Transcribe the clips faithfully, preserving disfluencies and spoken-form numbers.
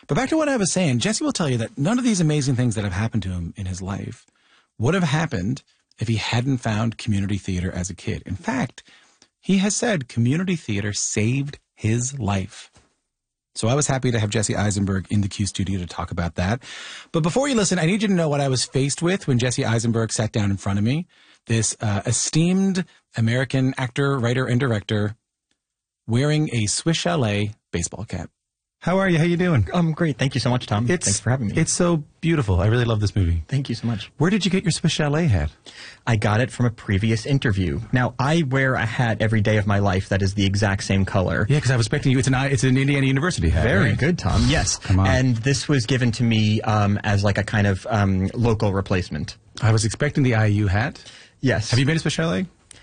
But back to what I was saying, Jesse will tell you that none of these amazing things that have happened to him in his life would have happened if he hadn't found community theater as a kid. In fact, he has said community theater saved his life. So I was happy to have Jesse Eisenberg in the Q studio to talk about that. But before you listen, I need you to know what I was faced with when Jesse Eisenberg sat down in front of me. This uh, esteemed American actor, writer, and director wearing a Swiss Chalet baseball cap. How are you? How you doing? Um, great. Thank you so much, Tom. It's, Thanks for having me. It's so beautiful. I really love this movie. Thank you so much. Where did you get your Swiss Chalet hat? I got it from a previous interview. Now, I wear a hat every day of my life that is the exact same color. Yeah, because I was expecting you. It's an it's an Indiana University hat. Very right? good, Tom. Yes. Come on. And this was given to me um, as like a kind of um, local replacement. I was expecting the I U hat. Yes. Have you been to Swiss Chalet?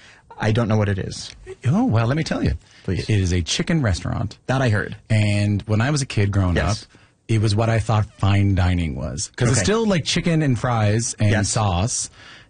I don't know what it is. Oh, well, let me tell you. Please. It is a chicken restaurant. That I heard. And when I was a kid growing Yes. up, it was what I thought fine dining was. Because it's Okay. still like chicken and fries and Yes. sauce,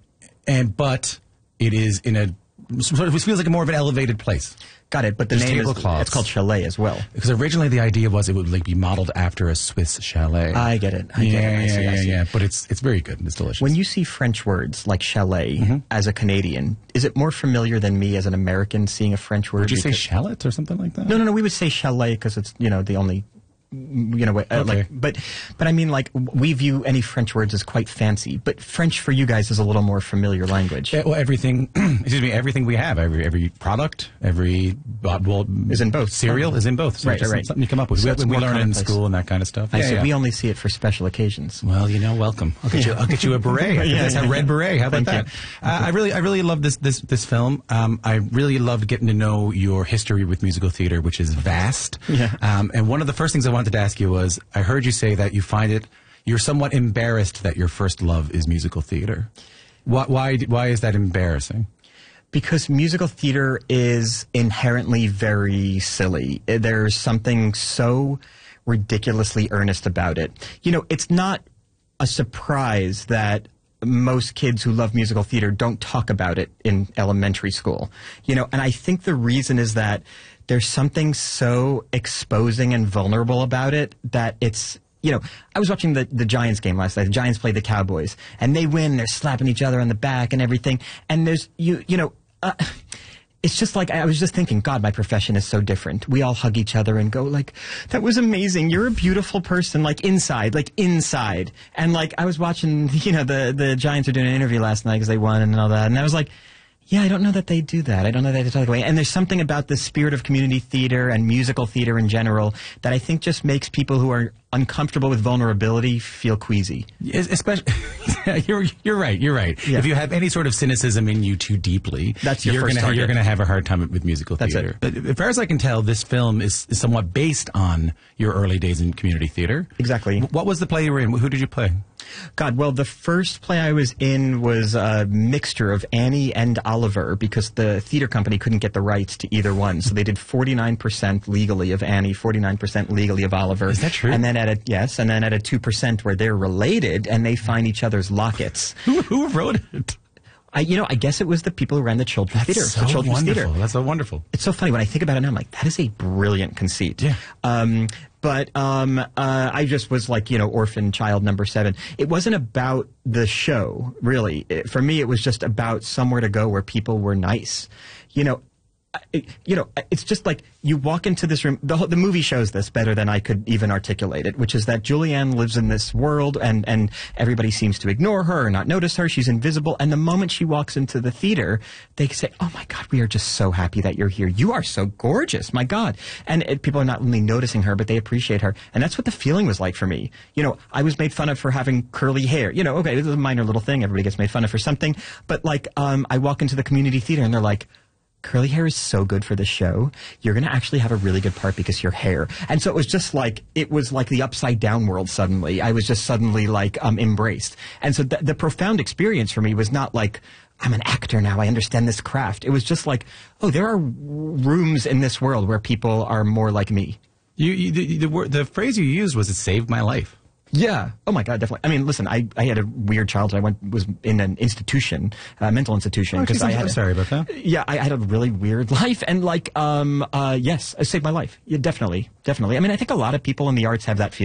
and but it is in a sort of, it feels like a more of an elevated place. Got it. But the There's name is tablecloths. it's called Chalet as well. Because originally the idea was it would like be modeled after a Swiss chalet. I get it. I yeah, get it. I yeah, see, yeah, I see. yeah. But it's it's very good. It's delicious. When you see French words like chalet Mm-hmm. as a Canadian, is it more familiar than me as an American seeing a French word? Would you say Because- shallot or something like that? No, no, no. We would say chalet because it's you know the only you know way, uh, Okay. like but but I mean like we view any French words as quite fancy, but French for you guys is a little more familiar language. Yeah, well, everything. Excuse me. Everything we have, every every product, every uh, well, Is in both. Cereal is in both. So Right, it's just right. something you come up with. So we it's we more learn it in commonplace. school and that kind of stuff. I yeah, said yeah. we only see it for special occasions. Well, you know, welcome. I'll get you. I'll get you a beret. Yeah, That's a yeah, red yeah. beret. How about Thank that? you. Uh, I really, I really love this this this film. Um, I really loved getting to know your history with musical theater, which is vast. Yeah. Um, and one of the first things I wanted to ask you was, I heard you say that you find it, you're somewhat embarrassed that your first love is musical theater. Why? Why, why is that embarrassing? Because musical theater is inherently very silly. Uh, There's something so ridiculously earnest about it. You know, it's not a surprise that most kids who love musical theater don't talk about it in elementary school. You know, and I think the reason is that there's something so exposing and vulnerable about it that it's you know, I was watching the, the Giants game last night. The Giants played the Cowboys, and they win. They're slapping each other on the back and everything. And there's, you you know, uh, it's just like, I was just thinking, God, my profession is so different. We all hug each other and go like, that was amazing. You're a beautiful person, like inside, like inside. And like, I was watching, you know, the, the Giants were doing an interview last night because they won and all that. And I was like, yeah, I don't know that they do that. I don't know that they talk away. And there's something about the spirit of community theater and musical theater in general that I think just makes people who are uncomfortable with vulnerability feel queasy. Es- Especially, you're you're right. You're right. Yeah. If you have any sort of cynicism in you too deeply, That's your you're first gonna target. you're going to have a hard time with musical That's theater. it. But as far as I can tell, this film is, is somewhat based on your early days in community theater. Exactly. What was the play you were in? Who did you play? God, well, the first play I was in was a mixture of Annie and Oliver because the theater company couldn't get the rights to either one. So they did forty-nine percent legally of Annie, forty-nine percent legally of Oliver. Is that true? And then at a, yes, and then at a two percent where they're related and they find each other's lockets. Who who wrote it? I, you know, I guess it was the people who ran the Children's Theater. so the Children's wonderful. Theater. That's so wonderful. It's so funny when I think about it now. I'm like, that is a brilliant conceit. Yeah. Um, but um, uh, I just was like, you know, orphan child number seven. It wasn't about the show, really. It, for me, it was just about somewhere to go where people were nice. You know, I- you know, it's just like you walk into this room. The, whole- the movie shows this better than I could even articulate it, which is that Julianne lives in this world and, and everybody seems to ignore her or not notice her. She's invisible. And the moment she walks into the theater, they say, oh my God, we are just so happy that you're here. You are so gorgeous. My God. And it, people are not only noticing her, but they appreciate her. And that's what the feeling was like for me. You know, I was made fun of for having curly hair. You know, okay, this is a minor little thing. Everybody gets made fun of for something. But like, um, I walk into the community theater and they're like, curly hair is so good for this show. You're going to actually have a really good part because your hair. And so it was just like, it was like the upside down world suddenly. I was just suddenly like um, embraced. And so th- the profound experience for me was not like, I'm an actor now, I understand this craft. It was just like, oh, there are rooms in this world where people are more like me. You, you the, the word the phrase you used was, "It saved my life." Yeah. Oh my God, definitely. I mean, listen, I, I had a weird childhood. I went was in an institution, a mental institution, Oh, because geez, I I'm had. so sorry about that. Yeah, I had a really weird life, and like, um, uh, yes, it saved my life. Yeah, definitely, definitely. I mean, I think a lot of people in the arts have that feeling.